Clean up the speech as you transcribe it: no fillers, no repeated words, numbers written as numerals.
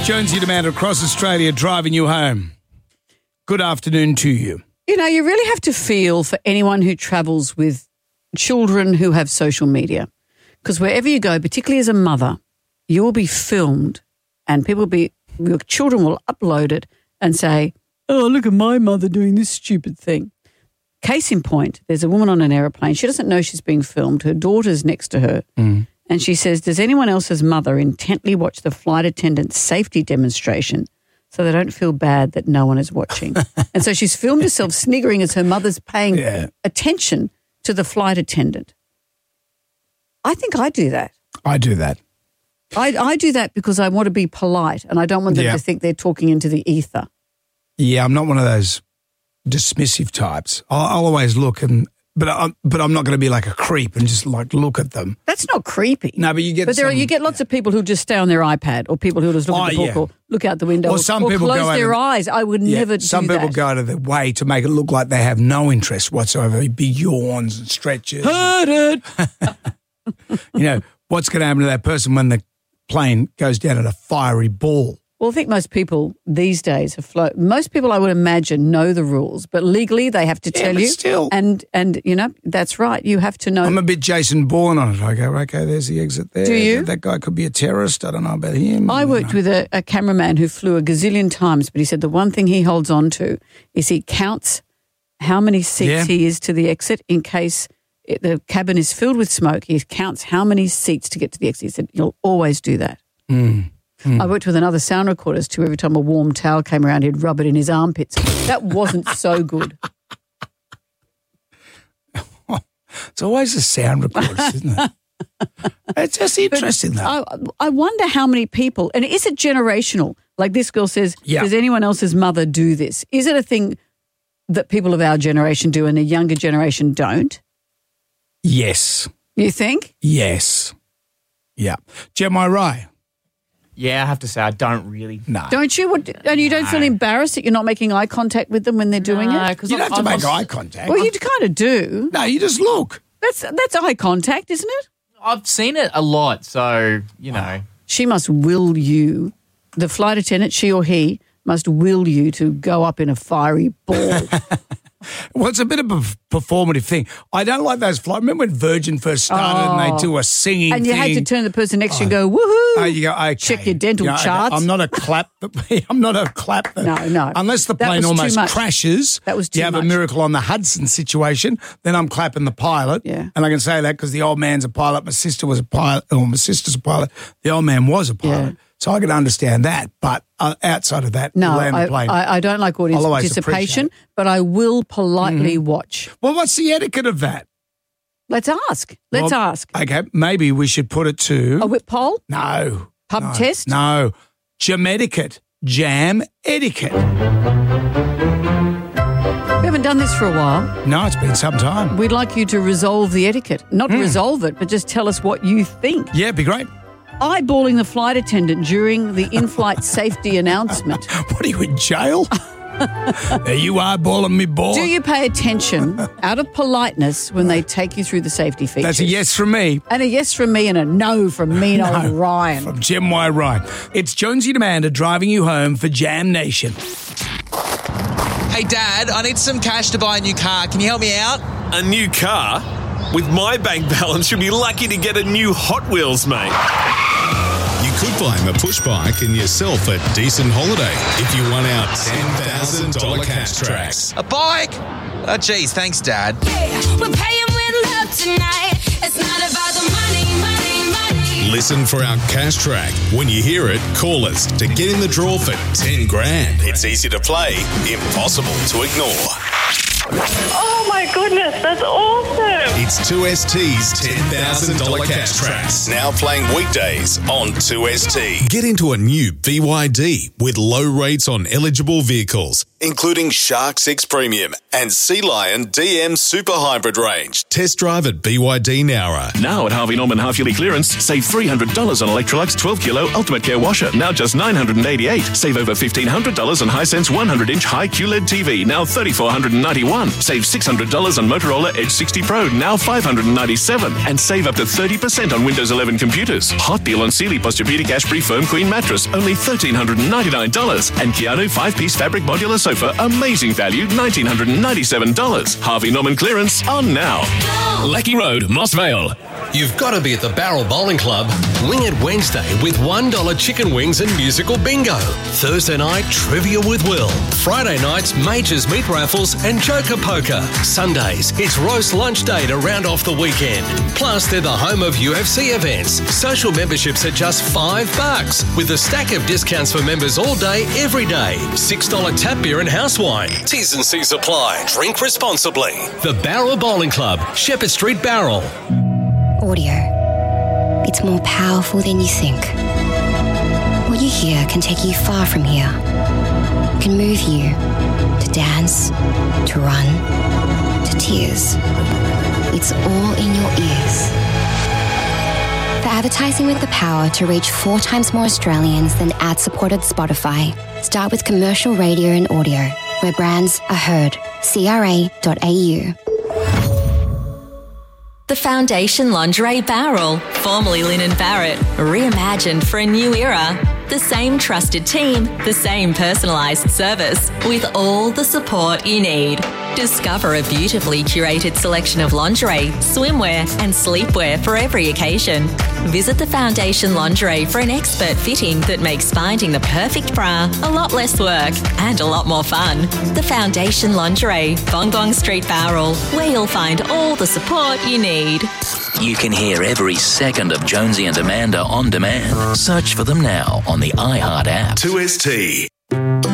Jonesy Demand across Australia driving you home. Good afternoon to you. You know, you really have to feel for anyone who travels with children who have social media, because wherever you go, particularly as a mother, you will be filmed and your children will upload it and say, oh, look at my mother doing this stupid thing. Case in point, there's a woman on an aeroplane. She doesn't know she's being filmed. Her daughter's next to her. And she says, does anyone else's mother intently watch the flight attendant's safety demonstration so they don't feel bad that no one is watching? And so she's filmed herself sniggering as her mother's paying attention to the flight attendant. I think I do that. I do that. I do that because I want to be polite and I don't want them to think they're talking into the ether. Yeah, I'm not one of those dismissive types. I'll always look but I'm not going to be like a creep and just like look at them. That's not creepy. No, but you get you get lots of people who just stay on their iPad or people who just look at the book or look out the window or some people close their eyes. I would never do that. Some people go out of their way to make it look like they have no interest whatsoever. Big yawns and stretches. Heard it. You know, what's going to happen to that person when the plane goes down at a fiery ball? Well, I think most people these days most people I would imagine know the rules, but legally they have to tell you. Still. And you know, that's right. You have to know. I'm a bit Jason Bourne on it. I go, okay, there's the exit there. Do you? That guy could be a terrorist. I don't know about him. I worked with a cameraman who flew a gazillion times, but he said the one thing he holds on to is he counts how many seats he is to the exit in case the cabin is filled with smoke. He counts how many seats to get to the exit. He said, you'll always do that. I worked with another sound recordist who every time a warm towel came around, he'd rub it in his armpits. That wasn't so good. It's always a sound recordist, isn't it? It's just interesting, though. I wonder how many people, and is it generational? Like this girl says, does anyone else's mother do this? Is it a thing that people of our generation do and the younger generation don't? Yes. You think? Yes. Yeah. Gemma Rye. Yeah, I have to say I don't really. No. Don't you? And you don't feel embarrassed that you're not making eye contact with them when they're doing it? You don't have to make eye contact. Well, you kind of do. No, you just look. That's eye contact, isn't it? I've seen it a lot, so, you know. She must will you, the flight attendant, she or he, must will you to go up in a fiery ball. Well, it's a bit of a performative thing. I don't like those flights. Remember when Virgin first started and they do a singing and you thing? had to turn the person next to you and go, woohoo. You go, okay. Check your dental charts. I'm not a clap. No. Unless the plane almost crashes. That was too You have much. a Miracle on the Hudson situation, then I'm clapping the pilot. Yeah. And I can say that because the old man's a pilot. My sister was a pilot. Or my sister's a pilot. The old man was a pilot. Yeah. So I can understand that, but outside of that, land the plane. I don't like audience participation, but I will politely watch. Well, what's the etiquette of that? Let's ask. Let's ask. Okay, maybe we should put it to... A whip poll? No. Pub test? No. Jam etiquette. Jam etiquette. We haven't done this for a while. No, it's been some time. We'd like you to resolve the etiquette. Not resolve it, but just tell us what you think. Yeah, it'd be great. Eyeballing the flight attendant during the in-flight safety announcement. What are you, in jail? Are you eyeballing me, boy? Do you pay attention out of politeness when they take you through the safety features? That's a yes from me. And a yes from me and a no from me and old Ryan. From Gem Y. Ryan. It's Jonesy and Amanda driving you home for Jam Nation. Hey, Dad, I need some cash to buy a new car. Can you help me out? A new car? With my bank balance, you'll be lucky to get a new Hot Wheels, mate. You could buy him a push bike and yourself a decent holiday if you won our $10,000 cash tracks. A bike? Oh, geez, thanks, Dad. We're paying with love tonight. It's not about the money. Listen for our cash track. When you hear it, call us to get in the draw for 10 grand. It's easy to play, impossible to ignore. Oh my goodness, that's awesome. It's 2ST's $10,000 cash tracks. Now playing weekdays on 2ST. Get into a new BYD with low rates on eligible vehicles. including Shark 6 Premium and Sea Lion DM Super Hybrid range. Test drive at BYD Nowra. Now at Harvey Norman half-yearly clearance, save $300 on Electrolux 12-kilo Ultimate Care Washer, now just $988. Save over $1,500 on Hisense 100-inch high QLED TV, now $3,491. Save $600 on Motorola Edge 60 Pro, now $597. And save up to 30% on Windows 11 computers. Hot deal on Sealy Posturepedic Ashbury Foam Queen Mattress, only $1,399. And Keanu 5-piece fabric modular sofa, amazing value, $1,997. Harvey Norman clearance on now. Lecky Road, Moss Vale. You've got to be at the Barrel Bowling Club. Wing It Wednesday with $1 chicken wings and musical bingo. Thursday night, trivia with Will. Friday nights, Majors Meat Raffles and Joker Poker. Sundays, it's roast lunch day to round off the weekend. Plus, they're the home of UFC events. Social memberships are just $5 with a stack of discounts for members all day, every day. $6 tap beer and house wine. T's and C's apply. Drink responsibly. The Barrel Bowling Club, Shepherd Street, Barrel. Audio. It's more powerful than you think. What you hear can take you far from here. It can move you to dance, to run, to tears. It's all in your ears. For advertising with the power to reach 4 times more Australians than ad-supported Spotify, start with commercial radio and audio, where brands are heard. CRA.au. The Foundation Lingerie Barrel, formerly Linen Barrett, reimagined for a new era. The same trusted team, the same personalised service, with all the support you need. Discover a beautifully curated selection of lingerie, swimwear and sleepwear for every occasion. Visit the Foundation Lingerie for an expert fitting that makes finding the perfect bra a lot less work and a lot more fun. The Foundation Lingerie, Bongbong Street Barrel, where you'll find all the support you need. You can hear every second of Jonesy and Amanda on demand. Search for them now on the iHeart app. 2ST.